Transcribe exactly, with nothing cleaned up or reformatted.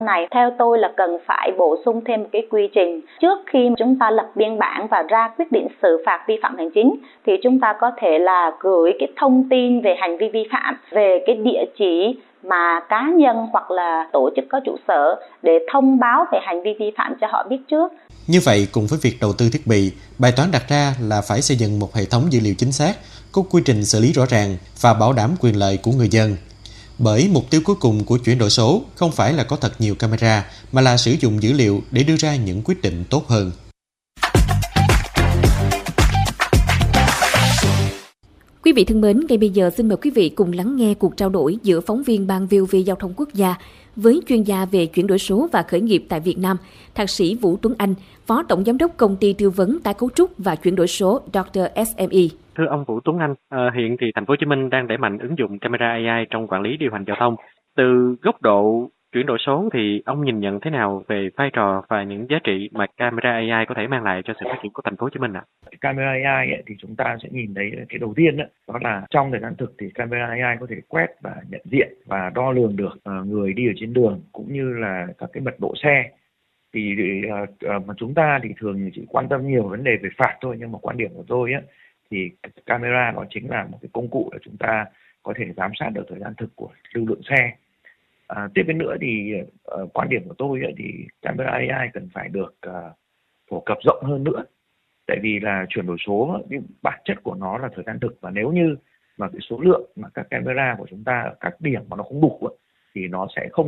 Này theo tôi là cần phải bổ sung thêm một cái quy trình trước khi chúng ta lập biên bản và ra quyết định xử phạt vi phạm hành chính, thì chúng ta có thể là gửi cái thông tin về hành vi vi phạm về cái địa chỉ mà cá nhân hoặc là tổ chức có trụ sở để thông báo về hành vi vi phạm cho họ biết trước. Như vậy, cùng với việc đầu tư thiết bị, bài toán đặt ra là phải xây dựng một hệ thống dữ liệu chính xác, có quy trình xử lý rõ ràng và bảo đảm quyền lợi của người dân. Bởi mục tiêu cuối cùng của chuyển đổi số không phải là có thật nhiều camera, mà là sử dụng dữ liệu để đưa ra những quyết định tốt hơn. Quý vị thân mến, ngay bây giờ xin mời quý vị cùng lắng nghe cuộc trao đổi giữa phóng viên Ban vê o vê Giao thông Quốc gia với chuyên gia về chuyển đổi số và khởi nghiệp tại Việt Nam, Thạc sĩ Vũ Tuấn Anh, Phó Tổng Giám đốc Công ty Tư vấn Tái cấu trúc và Chuyển đổi số Doctor ét em e. Thưa ông Vũ Tuấn Anh, à, hiện thì Thành phố Hồ Chí Minh đang đẩy mạnh ứng dụng camera a i trong quản lý điều hành giao thông. Từ góc độ chuyển đổi số thì ông nhìn nhận thế nào về vai trò và những giá trị mà camera a i có thể mang lại cho sự phát triển của Thành phố Hồ Chí Minh ạ? À? Camera a i ấy, thì chúng ta sẽ nhìn thấy cái đầu tiên đó, đó là trong thời gian thực thì camera a i có thể quét và nhận diện và đo lường được uh, người đi ở trên đường cũng như là các cái mật độ xe. Thì uh, uh, mà chúng ta thì thường chỉ quan tâm nhiều vấn đề về phạt thôi, nhưng mà quan điểm của tôi ấy, thì camera nó chính là một cái công cụ để chúng ta có thể giám sát được thời gian thực của lưu lượng xe. À, tiếp đến nữa thì uh, quan điểm của tôi ấy, thì camera a i cần phải được uh, phổ cập rộng hơn nữa. Tại vì là chuyển đổi số, cái bản chất của nó là thời gian thực, và nếu như mà cái số lượng mà các camera của chúng ta ở các điểm mà nó không đủ ấy, thì nó sẽ không